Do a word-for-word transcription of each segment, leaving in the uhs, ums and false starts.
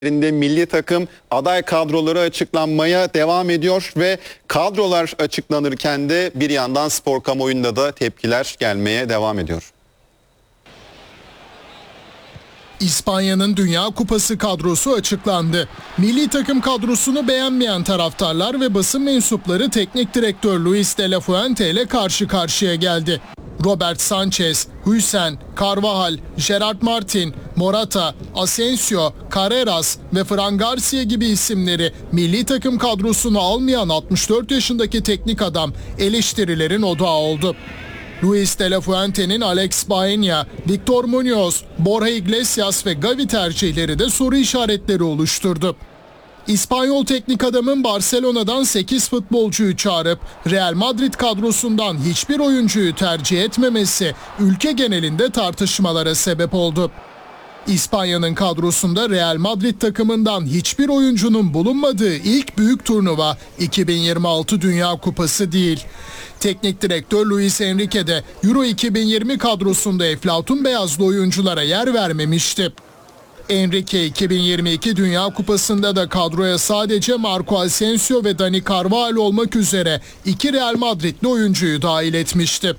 Milli takım aday kadroları açıklanmaya devam ediyor ve kadrolar açıklanırken de bir yandan spor kamuoyunda da tepkiler gelmeye devam ediyor. İspanya'nın Dünya Kupası kadrosu açıklandı. Milli takım kadrosunu beğenmeyen taraftarlar ve basın mensupları teknik direktör Luis de la Fuente ile karşı karşıya geldi. Robert Sanchez, Hüseyin, Carvajal, Gerard Martin, Morata, Asensio, Carreras ve Fran Garcia gibi isimleri milli takım kadrosunu almayan altmış dört yaşındaki teknik adam eleştirilerin odağı oldu. Luis de la Fuente'nin Alex Baena, Victor Munoz, Borja Iglesias ve Gavi tercihleri de soru işaretleri oluşturdu. İspanyol teknik adamın Barcelona'dan sekiz futbolcuyu çağırıp Real Madrid kadrosundan hiçbir oyuncuyu tercih etmemesi ülke genelinde tartışmalara sebep oldu. İspanya'nın kadrosunda Real Madrid takımından hiçbir oyuncunun bulunmadığı ilk büyük turnuva iki bin yirmi altı Dünya Kupası değil. Teknik direktör Luis Enrique de Euro iki bin yirmi kadrosunda eflatun beyazlı oyunculara yer vermemişti. Enrique iki bin yirmi iki Dünya Kupası'nda da kadroya sadece Marco Asensio ve Dani Carvajal olmak üzere iki Real Madridli oyuncuyu dahil etmişti.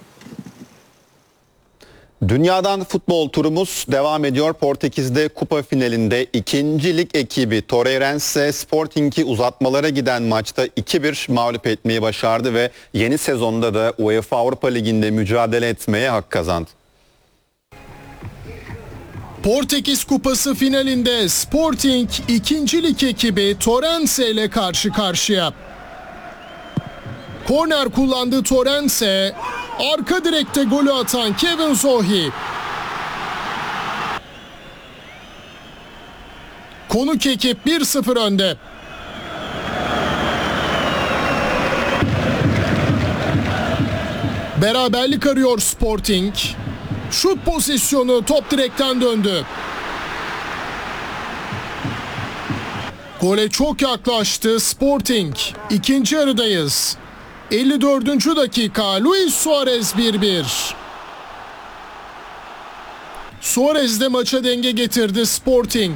Dünyadan futbol turumuz devam ediyor. Portekiz'de kupa finalinde ikinci lig ekibi Torreirense Sporting'i uzatmalara giden maçta iki bir mağlup etmeyi başardı ve yeni sezonda da UEFA Avrupa Ligi'nde mücadele etmeye hak kazandı. Portekiz Kupası finalinde Sporting ikinci lig ekibi Torrense ile karşı karşıya. Korner kullandı Torrense, arka direkte golü atan Kevin Zohi. Konuk ekip bir sıfır önde. Beraberlik arıyor Sporting. Şut pozisyonu, top direkten döndü. Gole çok yaklaştı Sporting. İkinci yarıdayız. elli dördüncü dakika Luis Suarez bir bir. Suarez de maça denge getirdi Sporting.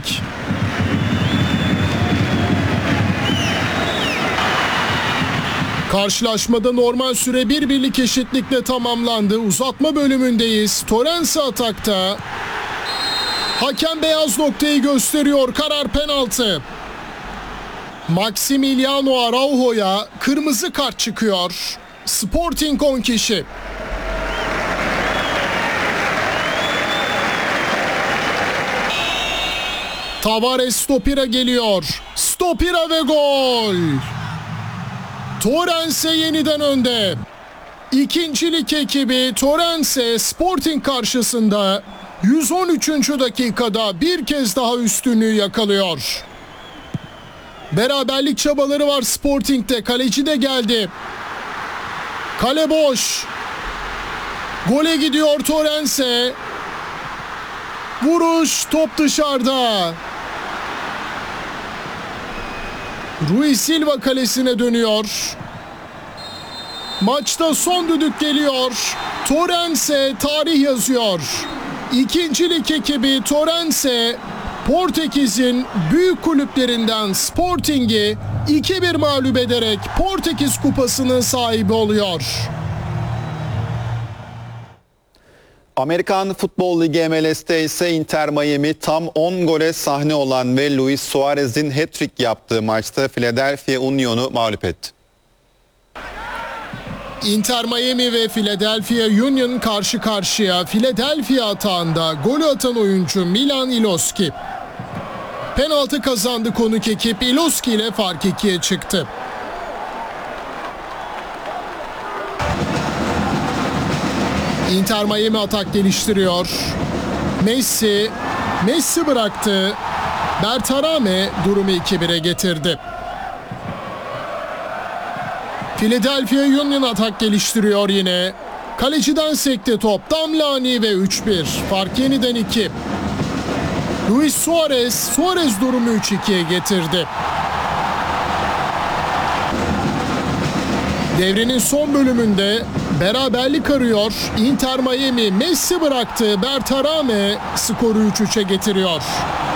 Karşılaşmada normal süre bir birlik eşitlikle tamamlandı. Uzatma bölümündeyiz. Torrense atakta. Hakem beyaz noktayı gösteriyor. Karar penaltı. Maximiliano Araujo'ya kırmızı kart çıkıyor. Sporting on kişi. Tavares stopira geliyor. Stopira ve gol. Torrense yeniden önde. İkinci lig ekibi Torrense Sporting karşısında yüz on üçüncü dakikada bir kez daha üstünlüğü yakalıyor. Beraberlik çabaları var Sporting'de. Kaleci de geldi. Kale boş. Gole gidiyor Torrense. Vuruş, top dışarıda. Rui Silva kalesine dönüyor. Maçta son düdük geliyor. Torrense tarih yazıyor. İkinci lig ekibi Torrense Portekiz'in büyük kulüplerinden Sporting'i iki bir mağlup ederek Portekiz Kupası'nın sahibi oluyor. Amerikan Futbol Ligi M L S'te ise Inter Miami tam on gole sahne olan ve Luis Suarez'in hat-trick yaptığı maçta Philadelphia Union'u mağlup etti. Inter Miami ve Philadelphia Union karşı karşıya. Philadelphia atağında golü atan oyuncu Milan Iloski. Penaltı kazandı konuk ekip. Iloski ile fark ikiye çıktı. Inter Miami atak geliştiriyor. Messi, Messi bıraktı. Bertarame durumu iki bire getirdi. Philadelphia Union atak geliştiriyor yine. Kaleciden sekti top. Damlani ve üç bir. Fark yeniden iki. Luis Suarez, Suarez durumu üç ikiye getirdi. Devrenin son bölümünde beraberlik arıyor. Inter Miami Messi bıraktı. Bertarame skoru üç üçe getiriyor.